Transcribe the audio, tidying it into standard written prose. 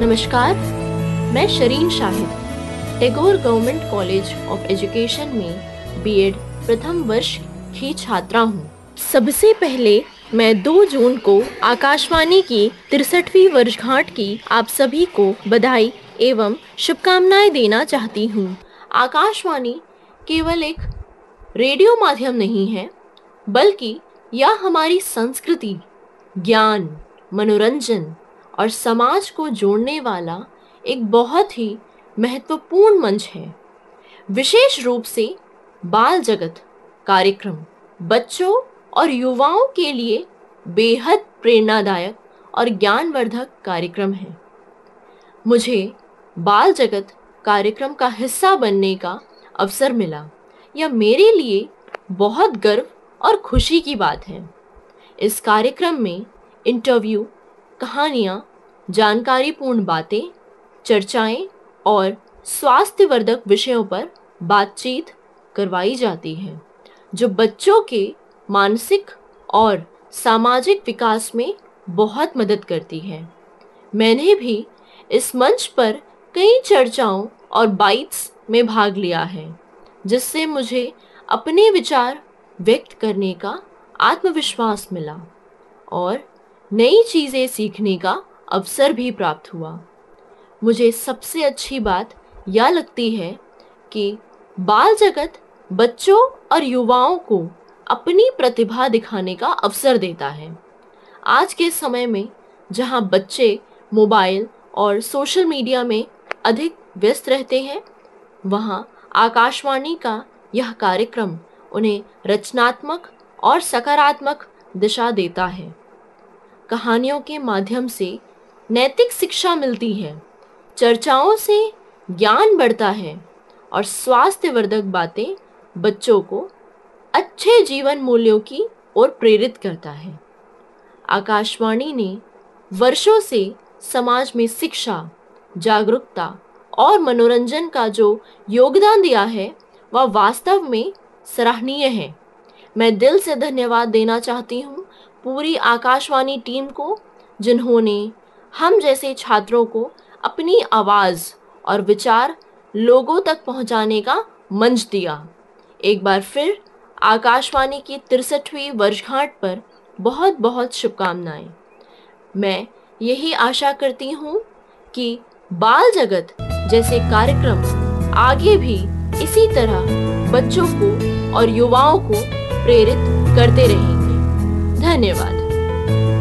नमस्कार, मैं Shareen Shahid Tagore government college of education में बीएड प्रथम वर्ष की छात्रा हूँ। सबसे पहले मैं 2 जून को आकाशवाणी की 63वीं वर्षगांठ की आप सभी को बधाई एवं शुभकामनाएं देना चाहती हूँ। आकाशवाणी केवल एक रेडियो माध्यम नहीं है, बल्कि यह हमारी संस्कृति, ज्ञान, मनोरंजन और समाज को जोड़ने वाला एक बहुत ही महत्वपूर्ण मंच है। विशेष रूप से बाल जगत कार्यक्रम बच्चों और युवाओं के लिए बेहद प्रेरणादायक और ज्ञानवर्धक कार्यक्रम है। मुझे बाल जगत कार्यक्रम का हिस्सा बनने का अवसर मिला। यह मेरे लिए बहुत गर्व और खुशी की बात है। इस कार्यक्रम में इंटरव्यू, कहानियाँ, जानकारीपूर्ण बातें, चर्चाएं और स्वास्थ्यवर्धक विषयों पर बातचीत करवाई जाती है, जो बच्चों के मानसिक और सामाजिक विकास में बहुत मदद करती है। मैंने भी इस मंच पर कई चर्चाओं और बाइट्स में भाग लिया है, जिससे मुझे अपने विचार व्यक्त करने का आत्मविश्वास मिला और नई चीज़ें सीखने का अवसर भी प्राप्त हुआ। मुझे सबसे अच्छी बात यह लगती है कि बाल जगत बच्चों और युवाओं को अपनी प्रतिभा दिखाने का अवसर देता है। आज के समय में जहां बच्चे मोबाइल और सोशल मीडिया में अधिक व्यस्त रहते हैं, वहां आकाशवाणी का यह कार्यक्रम उन्हें रचनात्मक और सकारात्मक दिशा देता है। कहानियों के माध्यम से नैतिक शिक्षा मिलती है, चर्चाओं से ज्ञान बढ़ता है और स्वास्थ्यवर्धक बातें बच्चों को अच्छे जीवन मूल्यों की ओर प्रेरित करता है। आकाशवाणी ने वर्षों से समाज में शिक्षा, जागरूकता और मनोरंजन का जो योगदान दिया है, वह वास्तव में सराहनीय है। मैं दिल से धन्यवाद देना चाहती हूँ पूरी आकाशवाणी टीम को, जिन्होंने हम जैसे छात्रों को अपनी आवाज़ और विचार लोगों तक पहुंचाने का मंच दिया। एक बार फिर आकाशवाणी की 63वीं वर्षगांठ पर बहुत बहुत शुभकामनाएं। मैं यही आशा करती हूँ कि बाल जगत जैसे कार्यक्रम आगे भी इसी तरह बच्चों को और युवाओं को प्रेरित करते रहेंगे। धन्यवाद।